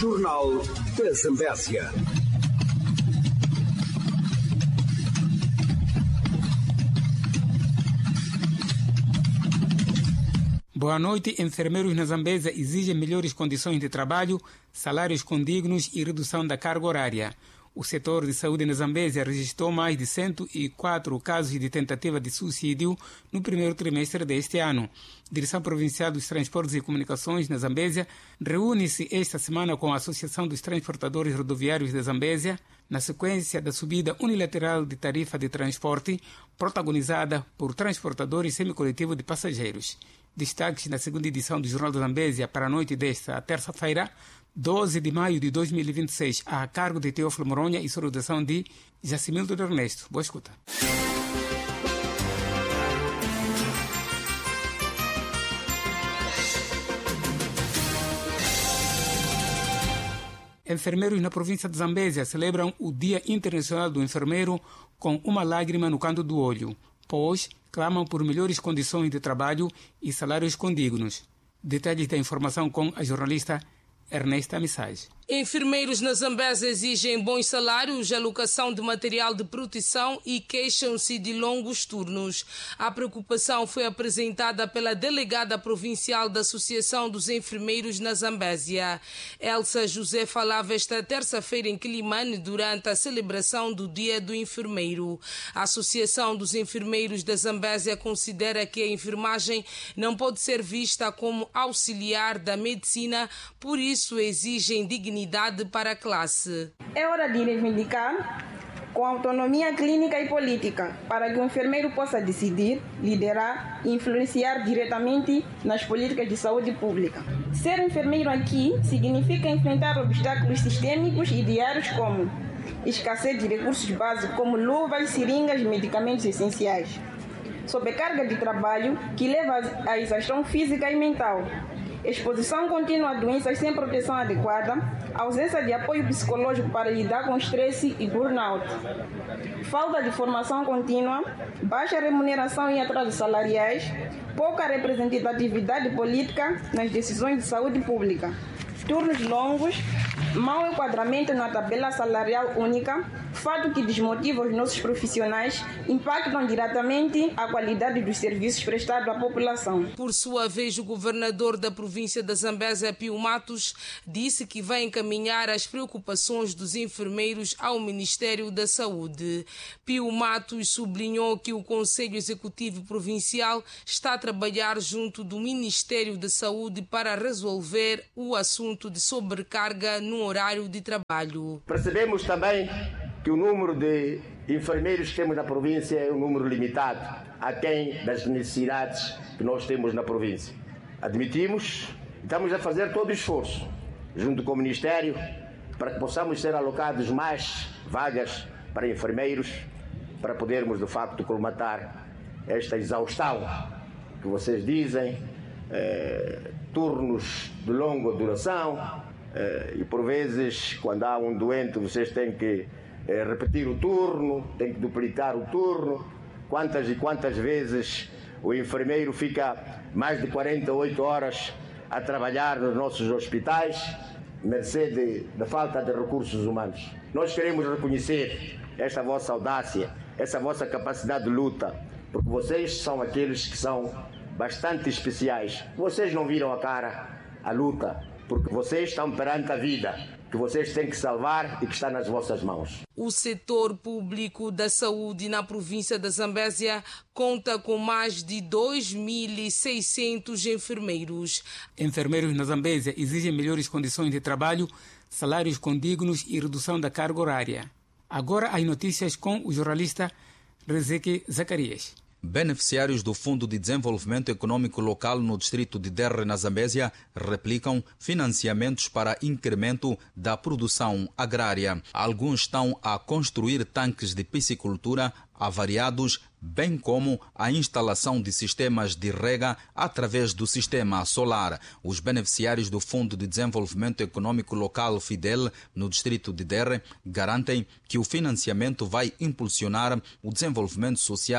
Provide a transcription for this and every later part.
Jornal da Zambésia. Boa noite. Enfermeiros na Zambésia exigem melhores condições de trabalho, salários condignos e redução da carga horária. O setor de saúde na Zambésia registrou mais de 104 casos de tentativa de suicídio no primeiro trimestre deste ano. A Direção Provincial dos Transportes e Comunicações na Zambésia reúne-se esta semana com a Associação dos Transportadores Rodoviários da Zambésia na sequência da subida unilateral de tarifa de transporte protagonizada por transportadores semicoletivo de passageiros. Destaques na segunda edição do Jornal da Zambésia para a noite desta terça-feira, 12 de maio de 2026, a cargo de Teófilo Moronha e saudação de Jacimildo de Ernesto. Boa escuta. Enfermeiros na província de Zambésia celebram o Dia Internacional do Enfermeiro com uma lágrima no canto do olho, pois clamam por melhores condições de trabalho e salários condignos. Detalhes da informação com a jornalista Ernesta Missage. Enfermeiros na Zambésia exigem bons salários, alocação de material de proteção e queixam-se de longos turnos. A preocupação foi apresentada pela delegada provincial da Associação dos Enfermeiros na Zambésia. Elsa José falava esta terça-feira em Quilimane durante a celebração do Dia do Enfermeiro. A Associação dos Enfermeiros da Zambésia considera que a enfermagem não pode ser vista como auxiliar da medicina, por isso exigem dignidade para a classe. É hora de reivindicar com autonomia clínica e política para que o enfermeiro possa decidir, liderar e influenciar diretamente nas políticas de saúde pública. Ser enfermeiro aqui significa enfrentar obstáculos sistêmicos e diários como escassez de recursos básicos como luvas, seringas e medicamentos essenciais, sobrecarga de trabalho que leva à exaustão física e mental, exposição contínua a doenças sem proteção adequada, ausência de apoio psicológico para lidar com estresse e burnout, falta de formação contínua, baixa remuneração e atrasos salariais, pouca representatividade política nas decisões de saúde pública, turnos longos, mau enquadramento na tabela salarial única, fato que desmotiva os nossos profissionais, impactam diretamente a qualidade dos serviços prestados à população. Por sua vez, o governador da província da Zambésia, Pio Matos, disse que vai encaminhar as preocupações dos enfermeiros ao Ministério da Saúde. Pio Matos sublinhou que o Conselho Executivo Provincial está a trabalhar junto do Ministério da Saúde para resolver o assunto de sobrecarga no horário de trabalho. Percebemos também que o número de enfermeiros que temos na província é um número limitado, aquém das necessidades que nós temos na província. Admitimos, estamos a fazer todo o esforço, junto com o Ministério, para que possamos ser alocados mais vagas para enfermeiros, para podermos, de facto, colmatar esta exaustão que vocês dizem, turnos de longa duração, e por vezes, quando há um doente, vocês têm que repetir o turno, tem que duplicar o turno. Quantas e quantas vezes o enfermeiro fica mais de 48 horas a trabalhar nos nossos hospitais, mercê da falta de recursos humanos. Nós queremos reconhecer esta vossa audácia, essa vossa capacidade de luta, porque vocês são aqueles que são bastante especiais. Vocês não viram a cara, a luta, porque vocês estão perante a vida, que vocês têm que salvar e que está nas vossas mãos. O setor público da saúde na província da Zambésia conta com mais de 2.600 enfermeiros. Enfermeiros na Zambésia exigem melhores condições de trabalho, salários condignos e redução da carga horária. Agora as notícias com o jornalista Rezeque Zacarias. Beneficiários do Fundo de Desenvolvimento Econômico Local no distrito de Derre, na Zambésia, replicam financiamentos para incremento da produção agrária. Alguns estão a construir tanques de piscicultura avariados, bem como a instalação de sistemas de rega através do sistema solar. Os beneficiários do Fundo de Desenvolvimento Econômico Local FIDEL, no distrito de Derre, garantem que o financiamento vai impulsionar o desenvolvimento social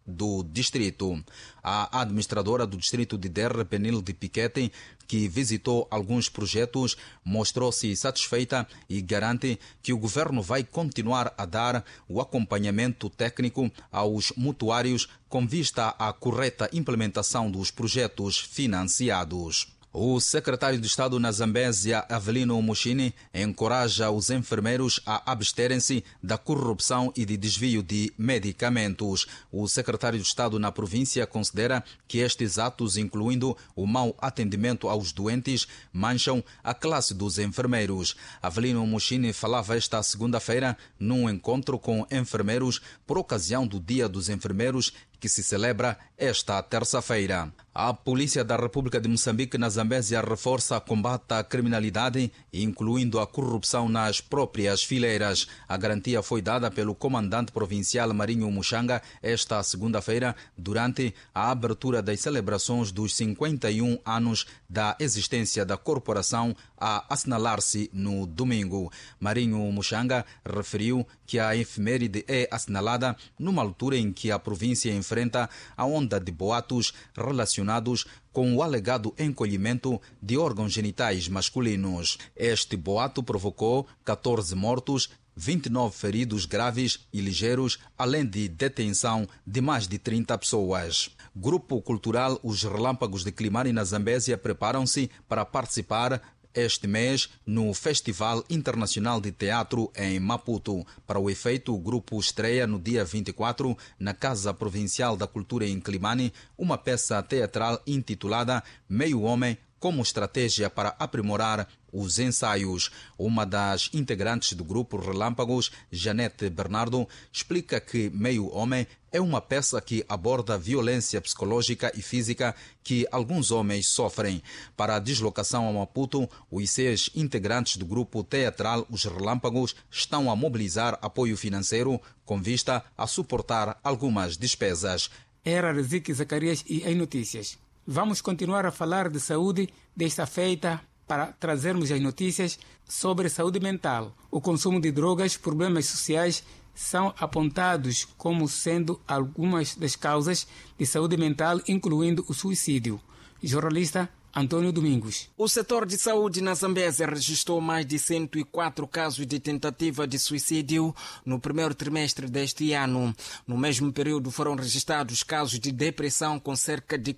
do distrito. A administradora do distrito de Derre, Penilde Piquete, que visitou alguns projetos, mostrou-se satisfeita e garante que o governo vai continuar a dar o acompanhamento técnico aos mutuários com vista à correta implementação dos projetos financiados. O secretário de Estado na Zambésia, Avelino Mushini, encoraja os enfermeiros a absterem-se da corrupção e de desvio de medicamentos. O secretário de Estado na província considera que estes atos, incluindo o mau atendimento aos doentes, mancham a classe dos enfermeiros. Avelino Mushini falava esta segunda-feira num encontro com enfermeiros por ocasião do Dia dos Enfermeiros, que se celebra esta terça-feira. A Polícia da República de Moçambique na Zambésia reforça o combate à criminalidade, incluindo a corrupção nas próprias fileiras. A garantia foi dada pelo comandante provincial Marinho Muxanga esta segunda-feira, durante a abertura das celebrações dos 51 anos da existência da corporação, a assinalar-se no domingo. Marinho Muxanga referiu que a efeméride é assinalada numa altura em que a província enfrenta a onda de boatos relacionados com o alegado encolhimento de órgãos genitais masculinos. Este boato provocou 14 mortos, 29 feridos graves e ligeiros, além de detenção de mais de 30 pessoas. Grupo cultural Os Relâmpagos de Climane na Zambésia preparam-se para participar este mês no Festival Internacional de Teatro em Maputo. Para o efeito, o grupo estreia no dia 24, na Casa Provincial da Cultura em Climane, uma peça teatral intitulada Meio Homem, como estratégia para aprimorar os ensaios. Uma das integrantes do grupo Relâmpagos, Janete Bernardo, explica que Meio Homem é uma peça que aborda a violência psicológica e física que alguns homens sofrem. Para a deslocação a Maputo, os 6 integrantes do grupo teatral Os Relâmpagos estão a mobilizar apoio financeiro com vista a suportar algumas despesas. Era Rezique Zacarias e em notícias. Vamos continuar a falar de saúde desta feita para trazermos as notícias sobre saúde mental. O consumo de drogas, problemas sociais são apontados como sendo algumas das causas de saúde mental, incluindo o suicídio. Jornalista Antônio Domingos. O setor de saúde na Zambésia registrou mais de 104 casos de tentativa de suicídio no primeiro trimestre deste ano. No mesmo período foram registrados casos de depressão com cerca de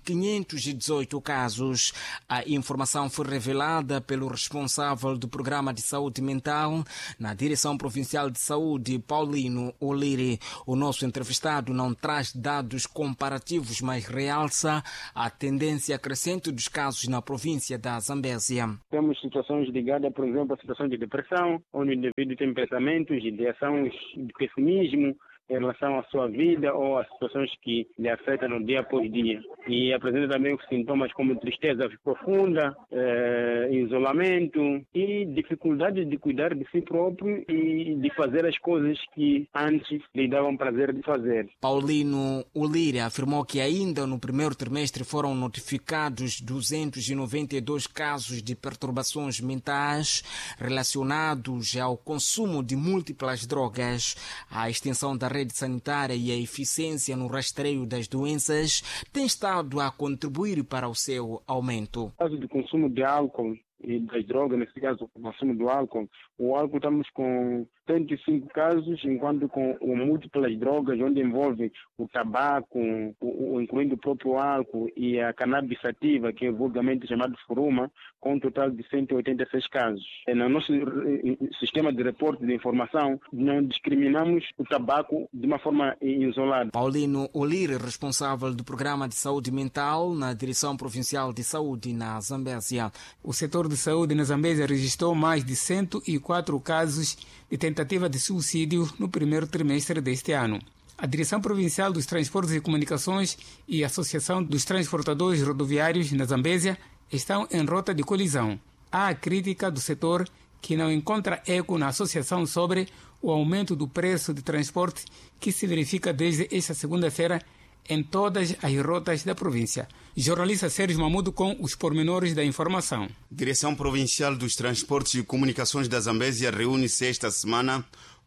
518 casos. A informação foi revelada pelo responsável do Programa de Saúde Mental na Direção Provincial de Saúde, Paulino Olire. O nosso entrevistado não traz dados comparativos, mas realça a tendência crescente dos casos na província da Zambésia. Temos situações ligadas, por exemplo, à situação de depressão, onde o indivíduo tem pensamentos, ideações de pessimismo em relação à sua vida ou às situações que lhe afetam no dia após dia. E apresenta também sintomas como tristeza profunda, isolamento e dificuldade de cuidar de si próprio e de fazer as coisas que antes lhe davam prazer de fazer. Paulino Olire afirmou que ainda no primeiro trimestre foram notificados 292 casos de perturbações mentais relacionados ao consumo de múltiplas drogas. A extensão da rede sanitária e a eficiência no rastreio das doenças tem estado a contribuir para o seu aumento. No caso do consumo de álcool e das drogas, nesse caso o consumo do álcool, estamos com 35 casos, enquanto com múltiplas drogas, onde envolve o tabaco, incluindo o próprio álcool e a cannabis sativa, que é vulgarmente chamado furuma, com um total de 186 casos. No nosso sistema de reporte de informação, não discriminamos o tabaco de uma forma isolada. Paulino Olire, responsável do Programa de Saúde Mental na Direção Provincial de Saúde na Zambésia. O setor de saúde na Zambésia registrou mais de 104 casos de tentativa de suicídio no primeiro trimestre deste ano. A Direção Provincial dos Transportes e Comunicações e a Associação dos Transportadores Rodoviários na Zambésia estão em rota de colisão. Há a crítica do setor que não encontra eco na associação sobre o aumento do preço de transporte que se verifica desde esta segunda-feira em todas as rotas da província. Jornalista Sérgio Mamudo com os pormenores da informação. Direção Provincial dos Transportes e Comunicações da Zambésia reúne-se esta semana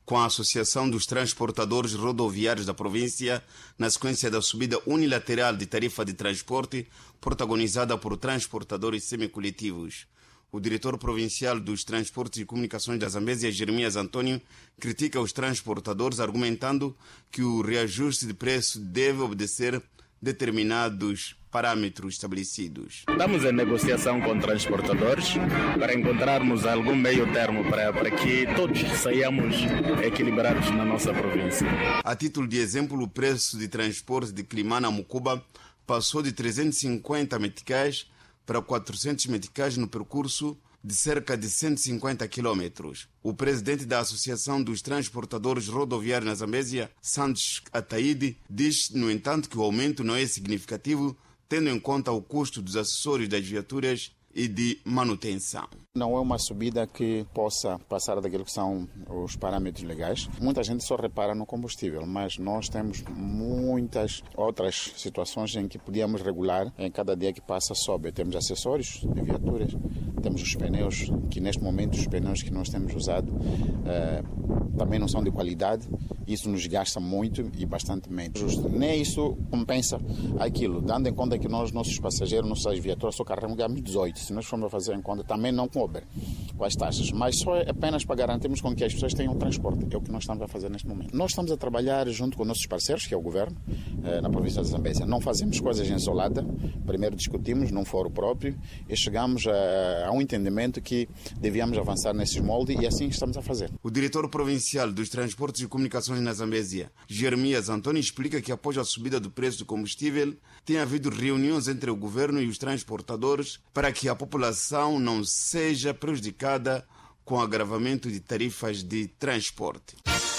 com a Associação dos Transportadores Rodoviários da província, na sequência da subida unilateral de tarifa de transporte protagonizada por transportadores semicoletivos. O diretor provincial dos Transportes e Comunicações da Zambésia, Jeremias Antônio, critica os transportadores, argumentando que o reajuste de preço deve obedecer determinados parâmetros estabelecidos. Estamos em negociação com transportadores para encontrarmos algum meio termo para que todos saiamos equilibrados na nossa província. A título de exemplo, o preço de transporte de Climana a Mucuba passou de 350 meticais para 400 meticais no percurso de cerca de 150 quilômetros. O presidente da Associação dos Transportadores Rodoviários na Zambésia, Santos Ataíde, diz, no entanto, que o aumento não é significativo, tendo em conta o custo dos acessórios das viaturas e de manutenção. Não é uma subida que possa passar daquilo que são os parâmetros legais. Muita gente só repara no combustível, mas nós temos muitas outras situações em que podíamos regular. Em cada dia que passa sobe. Temos acessórios de viaturas, temos os pneus, que neste momento os pneus que nós temos usado também não são de qualidade. Isso nos gasta muito e bastante nem isso compensa aquilo, dando em conta que nossos passageiros, nossas viaturas só carregamos 18. Se nós formos fazer em conta, também não com Uber, com as taxas, mas só é apenas para garantirmos com que as pessoas tenham transporte. É o que nós estamos a fazer neste momento. Nós estamos a trabalhar junto com nossos parceiros, que é o governo, na província de Zambésia. Não fazemos coisas em isolada. Primeiro discutimos num fórum próprio e chegamos a um entendimento que devíamos avançar nesses moldes e assim estamos a fazer. O diretor provincial dos Transportes e Comunicações na Zambésia, Jeremias Antônio, explica que após a subida do preço do combustível, tem havido reuniões entre o governo e os transportadores para que a população não seja prejudicada com o agravamento de tarifas de transporte.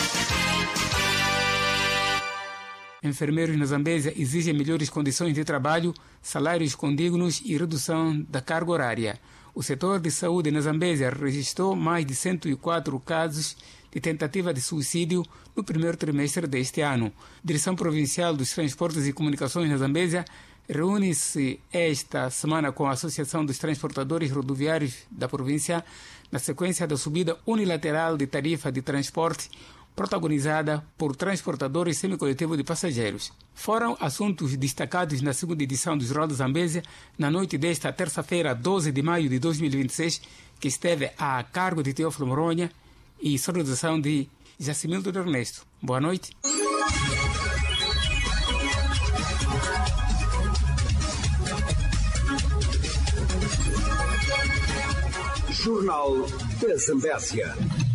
Enfermeiros na Zambésia exigem melhores condições de trabalho, salários condignos e redução da carga horária. O setor de saúde na Zambésia registrou mais de 104 casos de tentativa de suicídio no primeiro trimestre deste ano. A Direção Provincial dos Transportes e Comunicações na Zambésia reúne-se esta semana com a Associação dos Transportadores Rodoviários da província na sequência da subida unilateral de tarifa de transporte protagonizada por transportadores semicoletivos de passageiros. Foram assuntos destacados na segunda edição do Jornal da Zambésia na noite desta terça-feira, 12 de maio de 2026, que esteve a cargo de Teófilo Moronha e sonorização de Jacimildo de Ernesto. Boa noite. Jornal da Zambésia.